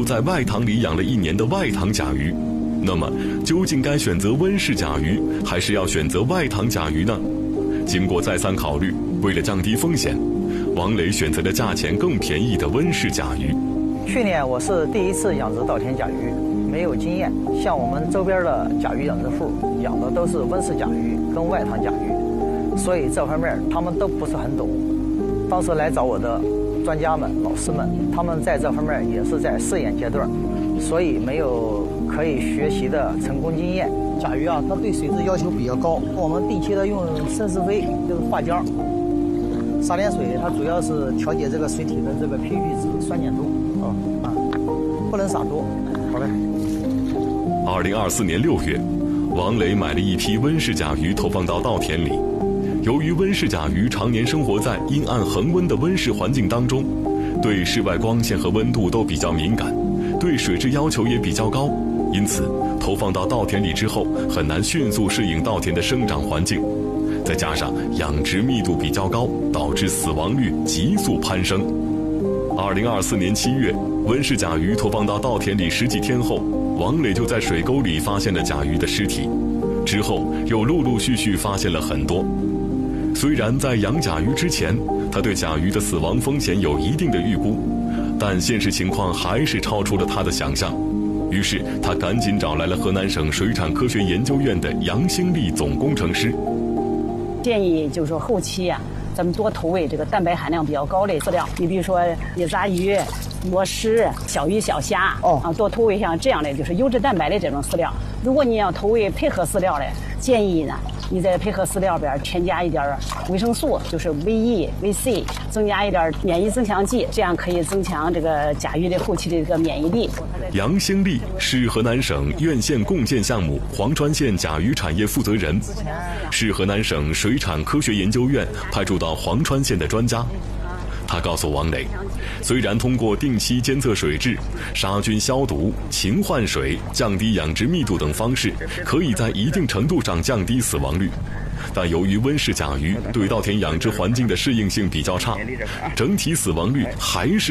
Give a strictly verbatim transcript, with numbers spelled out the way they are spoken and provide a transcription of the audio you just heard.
又在外塘里养了一年的外塘甲鱼。那么，究竟该选择温室甲鱼，还是要选择外塘甲鱼呢？经过再三考虑，为了降低风险，王磊选择了价钱更便宜的温室甲鱼。 去年我是第一次养殖稻田甲鱼，没有经验。像我们周边的甲鱼养殖户养的都是温室甲鱼跟外塘甲鱼，所以这方面他们都不是很懂。当时来找我的专家们、老师们，他们在这方面也是在试验阶段，所以没有可以学习的成功经验。甲鱼啊，它对水质要求比较高，我们定期的用生石灰，就是化浆。撒点水，它主要是调节这个水体的这个 pH 值、酸碱度啊啊，不能撒多。好嘞。 二零二四年六月，王磊买了一批温室甲鱼投放到稻田里。由于温室甲鱼常年生活在阴暗恒温的温室环境当中，对室外光线和温度都比较敏感，对水质要求也比较高，因此投放到稻田里之后，很难迅速适应稻田的生长环境。再加上养殖密度比较高，导致死亡率急速攀升。二零二四年七月，温室甲鱼投放到稻田里十几天后，王磊就在水沟里发现了甲鱼的尸体，之后又陆陆续续发现了很多。虽然在养甲鱼之前，他对甲鱼的死亡风险有一定的预估，但现实情况还是超出了他的想象。于是他赶紧找来了河南省水产科学研究院的杨兴利总工程师。 建议就是说后期呀、啊，咱们多投喂这个蛋白含量比较高的饲料，你比如说野杂鱼、螺蛳、小鱼小虾，哦啊，多投喂像这样的就是优质蛋白的这种饲料。如果你要投喂配合饲料的，建议呢，你在配合饲料边添加一点维生素，就是维 E、维 C， 增加一点免疫增强剂，这样可以增强这个甲鱼的后期的这个免疫力。 杨兴利是河南省院县共建项目黄川县甲鱼产业负责人，是河南省水产科学研究院派驻到黄川县的专家。他告诉王磊，虽然通过定期监测水质、杀菌消毒、勤换水、降低养殖密度等方式，可以在一定程度上降低死亡率，但由于温室甲鱼对稻田养殖环境的适应性比较差，整体死亡率还是